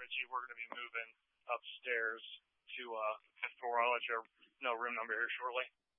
Richie, we're going to be moving upstairs to fifth floor. I'll let you know room number here shortly.